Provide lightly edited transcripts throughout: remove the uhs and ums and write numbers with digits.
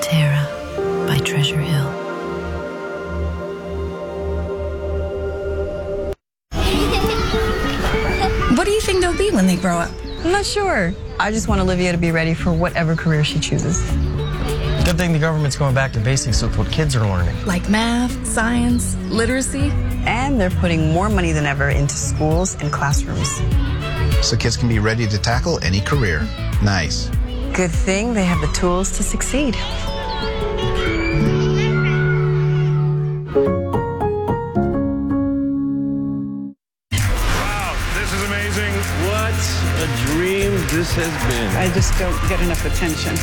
Terra by Treasure Hill. What do you think they'll be when they grow up? I'm not sure. I just want Olivia to be ready for whatever career she chooses. Good thing the government's going back to basics with what kids are learning. Like math, science, literacy. And they're putting more money than ever into schools and classrooms. So kids can be ready to tackle any career. Nice. Good thing they have the tools to succeed. Wow, this is amazing. What a dream this has been. I just don't get enough attention.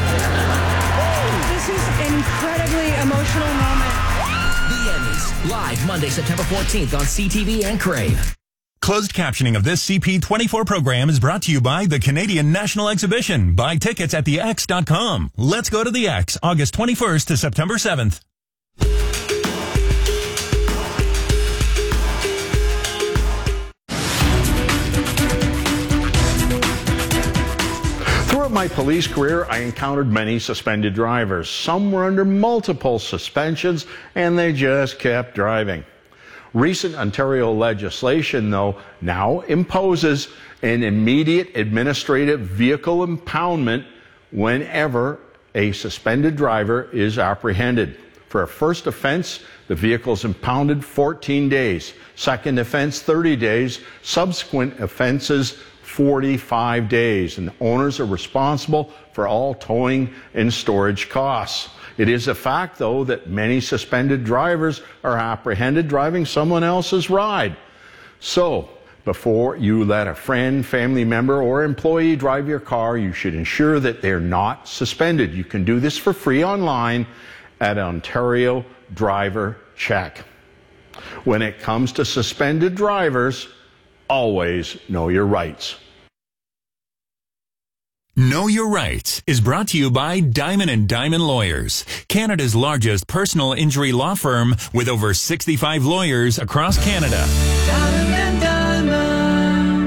This is an incredibly emotional moment. The Emmys, live Monday, September 14th on CTV and Crave. Closed captioning of this CP24 program is brought to you by the Canadian National Exhibition. Buy tickets at thex.com. Let's go to the X, August 21st to September 7th. Throughout my police career, I encountered many suspended drivers. Some were under multiple suspensions, and they just kept driving. Recent Ontario legislation, though, now imposes an immediate administrative vehicle impoundment whenever a suspended driver is apprehended. For a first offense, the vehicle is impounded 14 days. Second offense, 30 days. Subsequent offenses, 45 days. And owners are responsible for all towing and storage costs. It is a fact, though, that many suspended drivers are apprehended driving someone else's ride. So, before you let a friend, family member, or employee drive your car, you should ensure that they're not suspended. You can do this for free online at Ontario Driver Check. When it comes to suspended drivers, always know your rights. Know Your Rights is brought to you by Diamond & Diamond Lawyers, Canada's largest personal injury law firm with over 65 lawyers across Canada. Diamond & Diamond.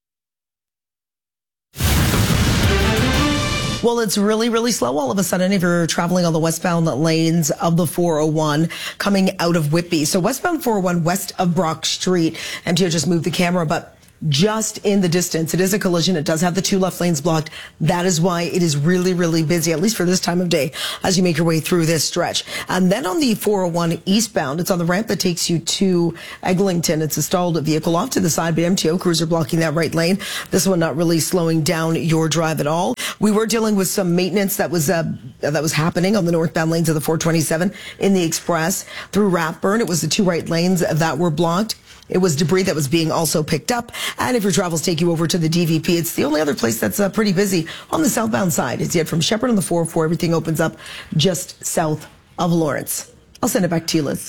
Well, it's really, really slow all of a sudden if you're traveling on the westbound lanes of the 401 coming out of Whitby. So westbound 401 west of Brock Street. MTO just moved the camera, but just in the distance, it is a collision. It does have the two left lanes blocked. That is why it is really, really busy, at least for this time of day, as you make your way through this stretch. And then on the 401 eastbound, it's on the ramp that takes you to Eglinton. It's a stalled vehicle off to the side, but MTO crews are blocking that right lane. This one not really slowing down your drive at all. We were dealing with some maintenance that was happening on the northbound lanes of the 427 in the express through Rathburn. It was the two right lanes that were blocked. It was debris that was being also picked up. And if your travels take you over to the DVP, it's the only other place that's pretty busy on the southbound side. It's yet from Shepherd on the 404. Everything opens up just south of Lawrence. I'll send it back to you, Liz.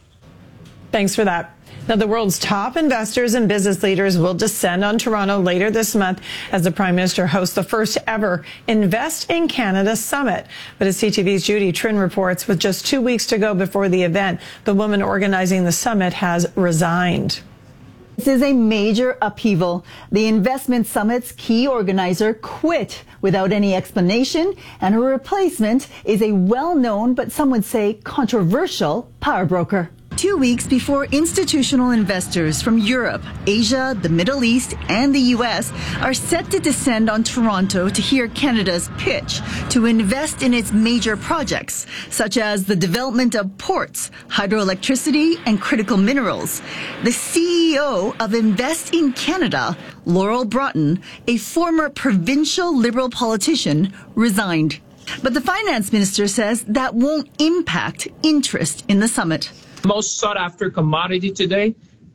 Thanks for that. Now, the world's top investors and business leaders will descend on Toronto later this month as the Prime Minister hosts the first ever Invest in Canada Summit. But as CTV's Judy Trin reports, with just 2 weeks to go before the event, the woman organizing the summit has resigned. This is a major upheaval. The Investment Summit's key organizer quit without any explanation, and her replacement is a well-known, but some would say controversial, power broker. 2 weeks before institutional investors from Europe, Asia, the Middle East, and the U.S. are set to descend on Toronto to hear Canada's pitch to invest in its major projects, such as the development of ports, hydroelectricity, and critical minerals. The CEO of Invest in Canada, Laurel Broughton, a former provincial Liberal politician, resigned. But the finance minister says that won't impact interest in the summit. Most sought after commodity today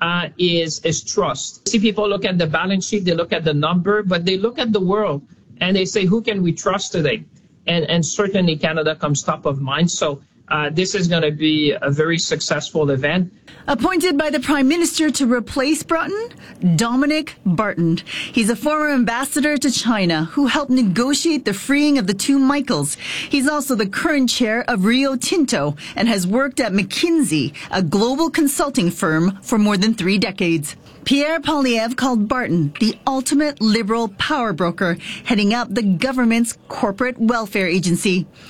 is trust. See, people look at the balance sheet, they look at the number, but they look at the world and they say, who can we trust today? And certainly Canada comes top of mind. So this is going to be a very successful event. Appointed by the Prime Minister to replace Broughton, Dominic Barton. He's a former ambassador to China who helped negotiate the freeing of the two Michaels. He's also the current chair of Rio Tinto and has worked at McKinsey, a global consulting firm, for more than 3 decades. Pierre Poilievre called Barton the ultimate Liberal power broker, heading up the government's corporate welfare agency.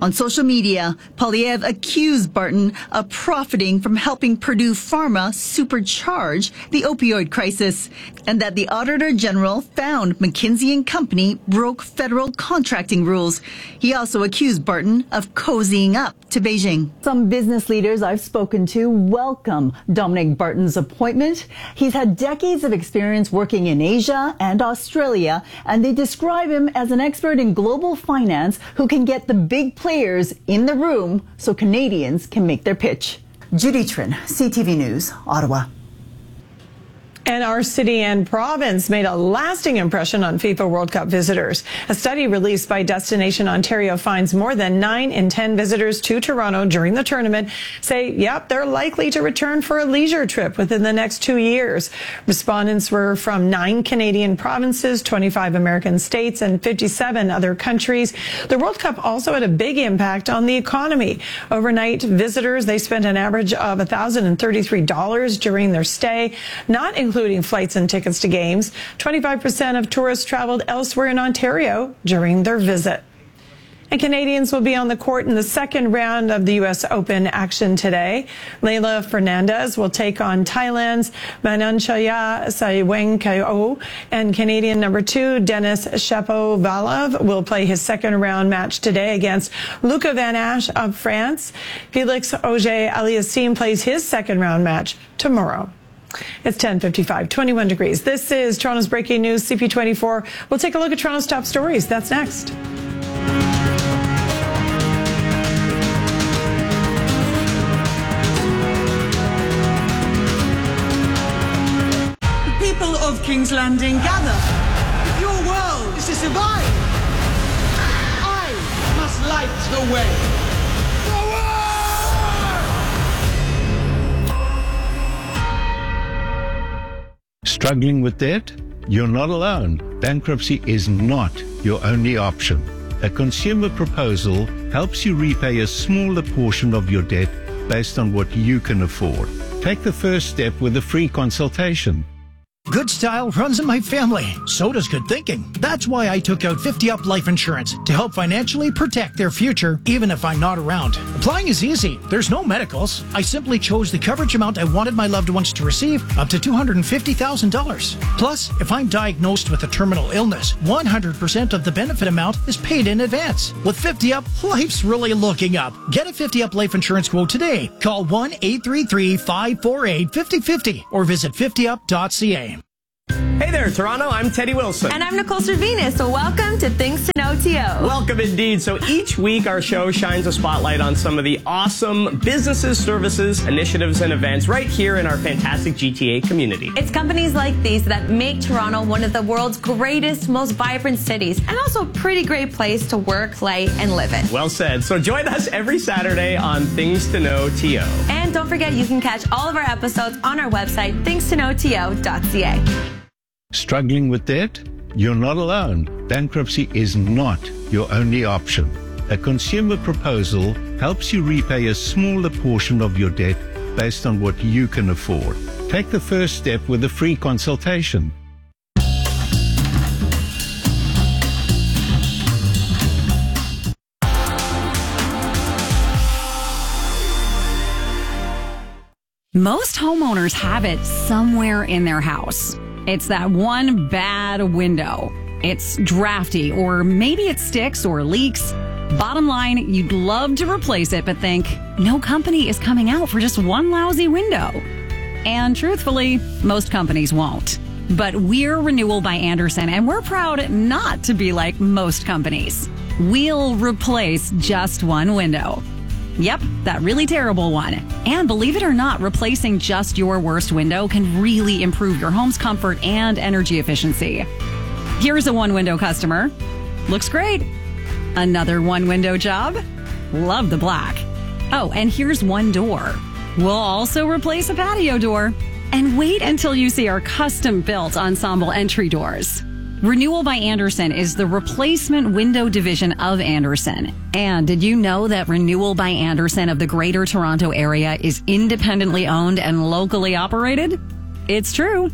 On social media, Poilievre accused Barton of profiting from helping Purdue Pharma supercharge the opioid crisis, and that the Auditor General found McKinsey & Company broke federal contracting rules. He also accused Barton of cozying up to Beijing. Some business leaders I've spoken to welcome Dominic Barton's appointment. He's had decades of experience working in Asia and Australia, and they describe him as an expert in global finance who can get the big players in the room so Canadians can make their pitch. Judy Trin, CTV News, Ottawa. And our city and province made a lasting impression on FIFA World Cup visitors. A study released by Destination Ontario finds more than 9 in 10 visitors to Toronto during the tournament say, yep, they're likely to return for a leisure trip within the next 2 years. Respondents were from 9 Canadian provinces, 25 American states, and 57 other countries. The World Cup also had a big impact on the economy. Overnight visitors, they spent an average of $1,033 during their stay, not including flights and tickets to games. 25% of tourists traveled elsewhere in Ontario during their visit. And Canadians will be on the court in the second round of the U.S. Open action today. Leylah Fernandez will take on Thailand's Mananchaya Saewengkao, and Canadian number 2 Denis Shapovalov will play his second round match today against Luca Van Asch of France. Felix Auger-Aliassime plays his second round match tomorrow. It's 10:55, 21 degrees. This is Toronto's breaking news, CP24. We'll take a look at Toronto's top stories. That's next. The people of King's Landing gather. If your world is to survive, I must light the way. Struggling with debt? You're not alone. Bankruptcy is not your only option. A consumer proposal helps you repay a smaller portion of your debt based on what you can afford. Take the first step with a free consultation. Good style runs in my family. So does good thinking. That's why I took out 50UP Life Insurance to help financially protect their future, even if I'm not around. Applying is easy. There's no medicals. I simply chose the coverage amount I wanted my loved ones to receive, up to $250,000. Plus, if I'm diagnosed with a terminal illness, 100% of the benefit amount is paid in advance. With 50UP, life's really looking up. Get a 50UP Life Insurance quote today. Call 1-833-548-5050 or visit 50up.ca. Hey there, Toronto. I'm Teddy Wilson. And I'm Nicole Cervinas. So welcome to Things to Know TO. Welcome indeed. So each week our show shines a spotlight on some of the awesome businesses, services, initiatives, and events right here in our fantastic GTA community. It's companies like these that make Toronto one of the world's greatest, most vibrant cities, and also a pretty great place to work, play, and live in. Well said. So join us every Saturday on Things to Know TO. And don't forget, you can catch all of our episodes on our website, thingstoknowto.ca. Struggling with debt? You're not alone. Bankruptcy is not your only option. A consumer proposal helps you repay a smaller portion of your debt based on what you can afford. Take the first step with a free consultation. Most homeowners have it somewhere in their house. It's that one bad window. It's drafty, or maybe it sticks or leaks. Bottom line, you'd love to replace it, but think, no company is coming out for just one lousy window. And truthfully, most companies won't. But we're Renewal by Andersen, and we're proud not to be like most companies. We'll replace just one window. Yep, that really terrible one. And believe it or not, replacing just your worst window can really improve your home's comfort and energy efficiency. Here's a one-window customer. Looks great. Another one-window job. Love the black. Oh, and here's one door. We'll also replace a patio door. And wait until you see our custom-built ensemble entry doors. Renewal by Andersen is the replacement window division of Andersen. And did you know that Renewal by Andersen of the Greater Toronto Area is independently owned and locally operated? It's true.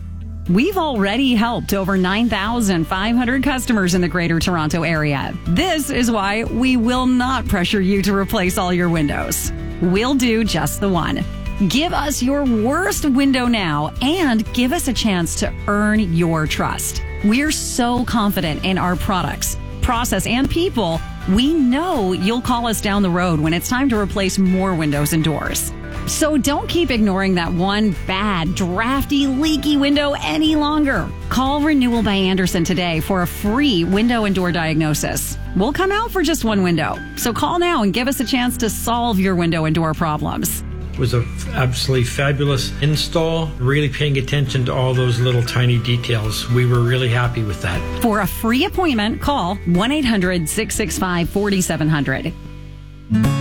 We've already helped over 9,500 customers in the Greater Toronto area. This is why we will not pressure you to replace all your windows. We'll do just the one. Give us your worst window now and give us a chance to earn your trust. We're so confident in our products, process, and people. We know you'll call us down the road when it's time to replace more windows and doors. So don't keep ignoring that one bad, drafty, leaky window any longer. Call Renewal by Andersen today for a free window and door diagnosis. We'll come out for just one window. So call now and give us a chance to solve your window and door problems. It was an absolutely fabulous install, really paying attention to all those little tiny details. We were really happy with that. For a free appointment, call 1-800-665-4700.